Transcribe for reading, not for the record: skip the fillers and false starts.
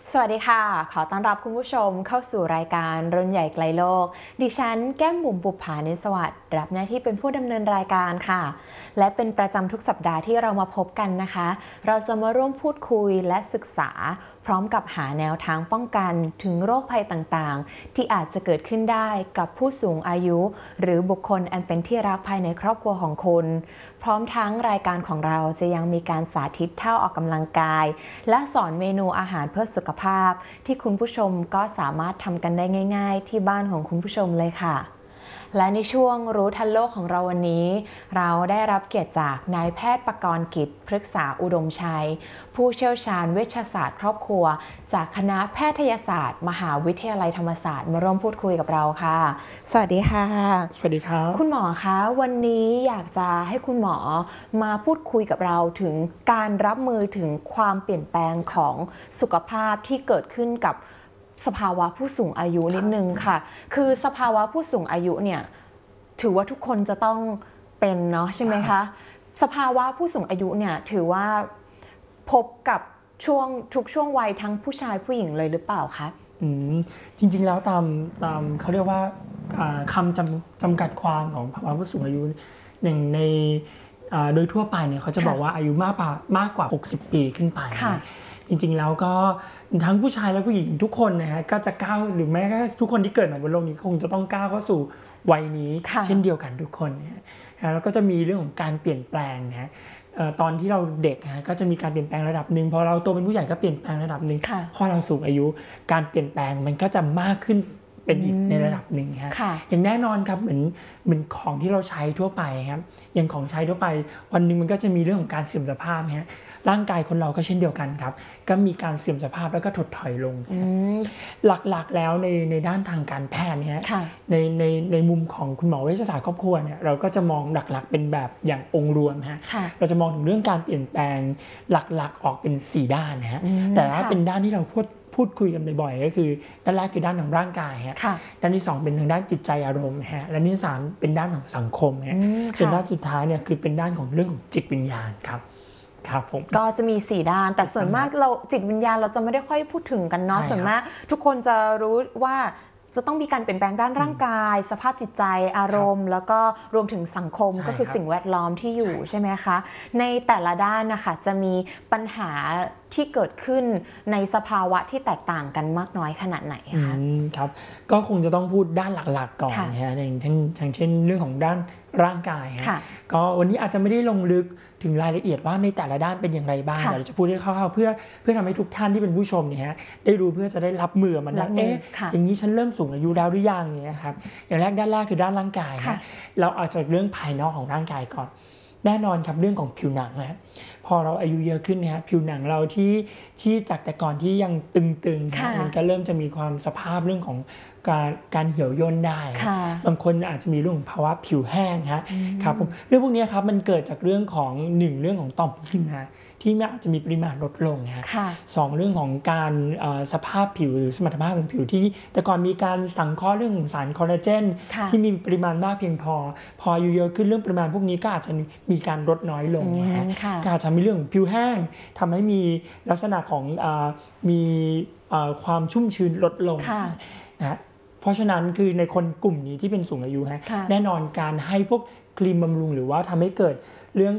สวัสดีค่ะขอต้อนรับคุณผู้ชมเข้าสู่รายการรุ่นใหญ่ไกลโลกดิฉันแก้มบุ๋มบุภานิสวัสดิ์รับหน้าที่เป็นผู้ดำเนินรายการค่ะและเป็นประจำทุกสัปดาห์ที่เรามาพบกันนะคะเราจะมาร่วมพูดคุยและศึกษาพร้อมกับหาแนวทางป้องกันถึงโรคภัยต่างๆที่อาจจะเกิดขึ้นได้กับผู้สูงอายุหรือบุคคลอันเป็นที่รักภายในครอบครัวของคุณพร้อมทั้งรายการของเราจะยังมีการสาธิตท่าออกกำลังกายและสอนเมนูอาหารเพื่อสุขภาพที่คุณผู้ชมก็สามารถทำกันได้ง่ายๆที่บ้านของคุณผู้ชมเลยค่ะและในช่วงรู้ทันโลกของเราวันนี้เราได้รับเกียรติจากนายแพทย์ปกรณ์กิจพฤกษาอุดมชัยผู้เชี่ยวชาญเวชศาสตร์ครอบครัวจากคณะแพทยศาสตร์มหาวิทยาลัยธรรมศาสตร์มาร่วมพูดคุยกับเราค่ะสวัสดีค่ะสวัสดีครับคุณหมอคะวันนี้อยากจะให้คุณหมอมาพูดคุยกับเราถึงการรับมือถึงความเปลี่ยนแปลงของสุขภาพที่เกิดขึ้นกับสภาวะผู้สูงอายุนิดนึงค่ะคือสภาวะผู้สูงอายุเนี่ยถือว่าทุกคนจะต้องเป็นเนาะใช่ไหมคะสภาวะผู้สูงอายุเนี่ยถือว่าพบกับทุกช่วงวัยทั้งผู้ชายผู้หญิงเลยหรือเปล่าคะจริงๆแล้วตามเขาเรียกว่าคำจำกัดความของภาวะผู้สูงอายุหนึ่งในโดยทั่วไปเนี่ยเขาจะบอกว่าอายุมากกว่า60ปีขึ้นไปจริงๆแล้วก็ทั้งผู้ชายและผู้หญิงทุกคนนะฮะก็จะก้าวหรือแม้กระทั่งทุกคนที่เกิดมาบนโลกนี้คงจะต้องก้าวเข้าสู่วัยนี้เช่นเดียวกันทุกคนนะแล้วก็จะมีเรื่องของการเปลี่ยนแปลงนะตอนที่เราเด็กก็จะมีการเปลี่ยนแปลงระดับหนึ่งพอเราโตเป็นผู้ใหญ่ก็เปลี่ยนแปลงระดับหนึ่งพอเราสูงอายุการเปลี่ยนแปลงมันก็จะมากขึ้นเป็นอีกในระดับหนึ่งครับอย่างแน่นอนครับเหมือนของที่เราใช้ทั่วไปครับอย่างของใช้ทั่วไปวันนึงมันก็จะมีเรื่องของการเสื่อมสภาพฮะร่างกายคนเราก็เช่นเดียวกันครับก็มีการเสื่อมสภาพแล้วก็ถดถอยลงหลักๆแล้วในด้านทางการแพทย์เนี่ยในมุมของคุณหมอเวชศาสตร์ครอบครัวเนี่ยเราก็จะมองหลักๆเป็นแบบอย่างองค์รวมฮะเราจะมองถึงเรื่องการเปลี่ยนแปลงหลักๆออกเป็น4ด้านนะฮะแต่ว่าเป็นด้านที่เราพูดคุยกันบ่อยๆก็คือด้านแรกคือด้านของร่างกายฮะด้านที่2เป็นทางด้านจิตใจอารมณ์ฮะและที่3เป็นด้านของสังคมฮะส่วนด้านสุดท้ายเนี่ยคือเป็นด้านของเรื่องของจิตวิญญาณครับผมก็จะมี4ด้านแต่ส่วนมากเราจิตวิญญาณเราจะไม่ได้ค่อยพูดถึงกันเนาะส่วนมากทุกคนจะรู้ว่าจะต้องมีการเปลี่ยนแปลงด้านร่างกายสภาพจิตใจอารมณ์แล้วก็รวมถึงสังคมก็คือสิ่งแวดล้อมที่อยู่ใช่ไหมคะในแต่ละด้านนะคะจะมีปัญหาที่เกิดขึ้นในสภาวะที่แตกต่างกันมากน้อยขนาดไหนคะครับก็คงจะต้องพูดด้านหลักๆก่อนนะฮะอย่างเช่นเรื่องของด้านร่างกายก็วันนี้อาจจะไม่ได้ลงลึกถึงรายละเอียดว่าในแต่ละด้านเป็นอย่างไรบ้างแต่เราจะพูดให้คร่าวๆเพื่อทำให้ทุกท่านที่เป็นผู้ชมเนี่ยได้รู้เพื่อจะได้รับมือมันนะอย่างนี้ฉันเริ่มสูงอายุแล้วหรือยังเนี่ยครับอย่างแรกด้านแรกคือด้านร่างกายเราเอาจากเรื่องภายนอกของร่างกายก่อนแน่นอนครับเรื่องของผิวหนังนะพอเราอายุเยอะขึ้นเนี่ยผิวหนังเราที่จากแต่ก่อนที่ยังตึงๆมันก็เริ่มจะมีความสภาพเรื่องของการเหี่ยวย่นได้บางคนอาจจะมีเรื่องของภาวะผิวแห้งครับผมเรื่องพวกนี้ครับมันเกิดจากเรื่องของ1เรื่องของต่อมผิวที่อาจจะมีปริมาณลดลง2เรื่องของการสภาพผิวหรือสมรรถภาพของผิวที่แต่ก่อนมีการสังเคราะห์เรื่องของสารคอลลาเจนที่มีปริมาณมากเพียงพออายุเยอะขึ้นเรื่องปริมาณพวกนี้ก็อาจจะมีการลดน้อยลงก็อาจจะมีเรื่องของผิวแห้งทำให้มีลักษณะของมีความชุ่มชื้นลดลงนะเพราะฉะนั้นคือในคนกลุ่มนี้ที่เป็นสูงอายุแน่นอนการให้พวกครีมบำรุงหรือว่าทำให้เกิดเรื่อง